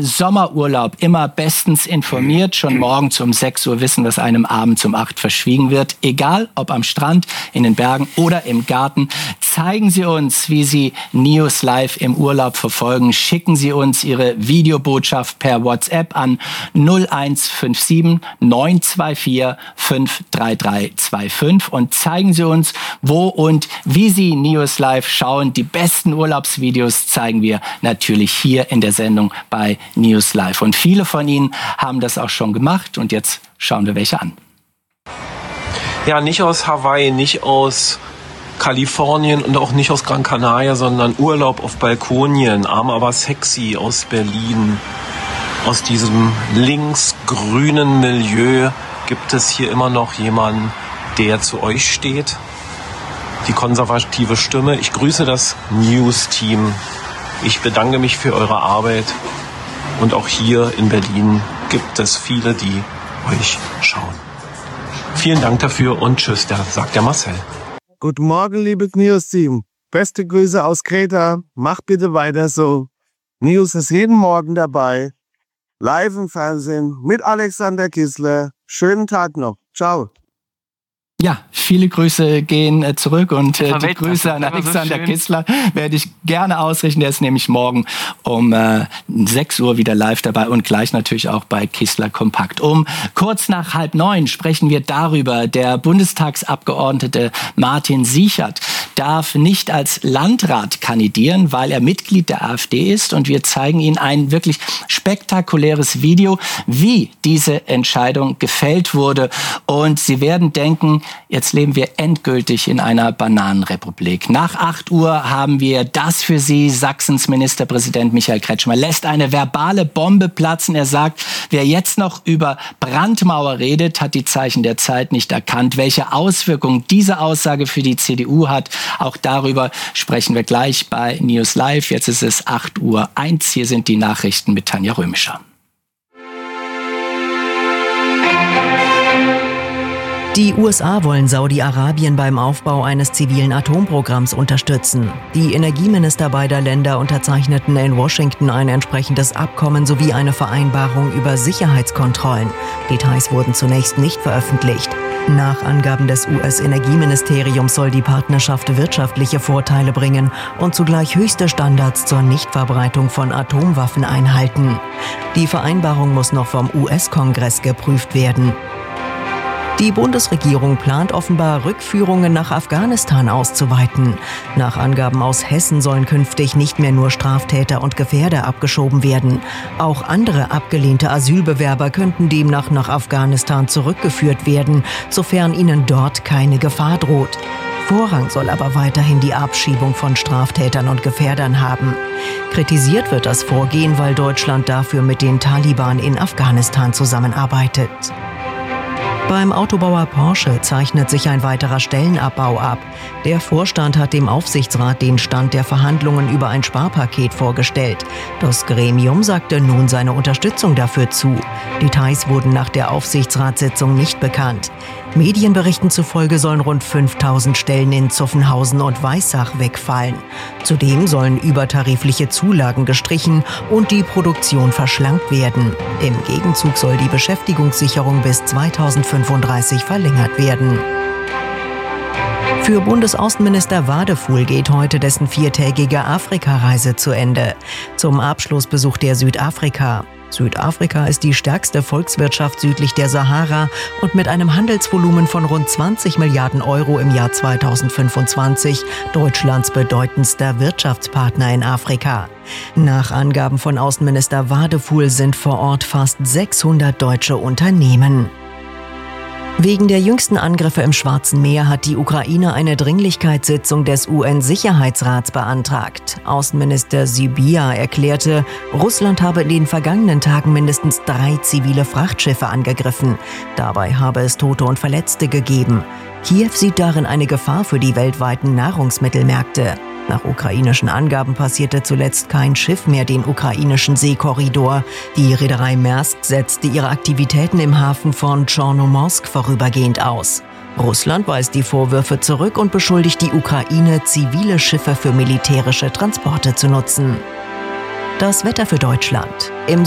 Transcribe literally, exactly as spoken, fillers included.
Sommerurlaub immer bestens informiert. Schon morgens um sechs Uhr wissen, was einem abends um acht verschwiegen wird. Egal, ob am Strand, in den Bergen oder im Garten. Zeigen Sie uns, wie Sie News Live im Urlaub verfolgen. Schicken Sie uns Ihre Videobotschaft per WhatsApp an null eins fünf sieben neun zwei vier fünf drei drei zwei fünf und zeigen Sie uns, wo und wie Sie News Live schauen. Die besten Urlaubsvideos zeigen wir natürlich hier in der Sendung bei News Live. Und viele von Ihnen haben das auch schon gemacht und jetzt schauen wir welche an. Ja, nicht aus Hawaii, nicht aus Kalifornien und auch nicht aus Gran Canaria, sondern Urlaub auf Balkonien, arm aber sexy aus Berlin. Aus diesem linksgrünen Milieu gibt es hier immer noch jemanden, der zu euch steht. Die konservative Stimme. Ich grüße das News-Team. Ich bedanke mich für eure Arbeit. Und auch hier in Berlin gibt es viele, die euch schauen. Vielen Dank dafür und tschüss, der, sagt der Marcel. Guten Morgen, liebes News-Team. Beste Grüße aus Kreta. Mach bitte weiter so. News ist jeden Morgen dabei. Live im Fernsehen mit Alexander Kissler. Schönen Tag noch. Ciao. Ja, viele Grüße gehen äh, zurück und äh, die Grüße an Alexander so Kissler werde ich gerne ausrichten. Der ist nämlich morgen um äh, sechs Uhr wieder live dabei und gleich natürlich auch bei Kissler Kompakt. Um kurz nach halb neun sprechen wir darüber. Der Bundestagsabgeordnete Martin Sichert darf nicht als Landrat kandidieren, weil er Mitglied der AfD ist. Und wir zeigen Ihnen ein wirklich spektakuläres Video, wie diese Entscheidung gefällt wurde. Und Sie werden denken, jetzt leben wir endgültig in einer Bananenrepublik. Nach acht Uhr haben wir das für Sie. Sachsens Ministerpräsident Michael Kretschmer lässt eine verbale Bombe platzen. Er sagt, wer jetzt noch über Brandmauer redet, hat die Zeichen der Zeit nicht erkannt. Welche Auswirkungen diese Aussage für die C D U hat, auch darüber sprechen wir gleich bei News Live. Jetzt ist es acht Uhr eins. Hier sind die Nachrichten mit Tanja Römischer. Die U S A wollen Saudi-Arabien beim Aufbau eines zivilen Atomprogramms unterstützen. Die Energieminister beider Länder unterzeichneten in Washington ein entsprechendes Abkommen sowie eine Vereinbarung über Sicherheitskontrollen. Details wurden zunächst nicht veröffentlicht. Nach Angaben des U S-Energieministeriums soll die Partnerschaft wirtschaftliche Vorteile bringen und zugleich höchste Standards zur Nichtverbreitung von Atomwaffen einhalten. Die Vereinbarung muss noch vom U S-Kongress geprüft werden. Die Bundesregierung plant offenbar, Rückführungen nach Afghanistan auszuweiten. Nach Angaben aus Hessen sollen künftig nicht mehr nur Straftäter und Gefährder abgeschoben werden. Auch andere abgelehnte Asylbewerber könnten demnach nach Afghanistan zurückgeführt werden, sofern ihnen dort keine Gefahr droht. Vorrang soll aber weiterhin die Abschiebung von Straftätern und Gefährdern haben. Kritisiert wird das Vorgehen, weil Deutschland dafür mit den Taliban in Afghanistan zusammenarbeitet. Beim Autobauer Porsche zeichnet sich ein weiterer Stellenabbau ab. Der Vorstand hat dem Aufsichtsrat den Stand der Verhandlungen über ein Sparpaket vorgestellt. Das Gremium sagte nun seine Unterstützung dafür zu. Details wurden nach der Aufsichtsratssitzung nicht bekannt. Medienberichten zufolge sollen rund fünftausend Stellen in Zuffenhausen und Weissach wegfallen. Zudem sollen übertarifliche Zulagen gestrichen und die Produktion verschlankt werden. Im Gegenzug soll die Beschäftigungssicherung bis zweitausendfünfunddreißig verlängert werden. Für Bundesaußenminister Wadefuhl geht heute dessen viertägige Afrikareise zu Ende. Zum Abschluss besucht er Südafrika. Südafrika ist die stärkste Volkswirtschaft südlich der Sahara und mit einem Handelsvolumen von rund zwanzig Milliarden Euro im Jahr zweitausendfünfundzwanzig Deutschlands bedeutendster Wirtschaftspartner in Afrika. Nach Angaben von Außenminister Wadefuhl sind vor Ort fast sechshundert deutsche Unternehmen. Wegen der jüngsten Angriffe im Schwarzen Meer hat die Ukraine eine Dringlichkeitssitzung des U N-Sicherheitsrats beantragt. Außenminister Sybiha erklärte, Russland habe in den vergangenen Tagen mindestens drei zivile Frachtschiffe angegriffen. Dabei habe es Tote und Verletzte gegeben. Kiew sieht darin eine Gefahr für die weltweiten Nahrungsmittelmärkte. Nach ukrainischen Angaben passierte zuletzt kein Schiff mehr den ukrainischen Seekorridor. Die Reederei Maersk setzte ihre Aktivitäten im Hafen von Tschornomorsk vorübergehend aus. Russland weist die Vorwürfe zurück und beschuldigt die Ukraine, zivile Schiffe für militärische Transporte zu nutzen. Das Wetter für Deutschland. Im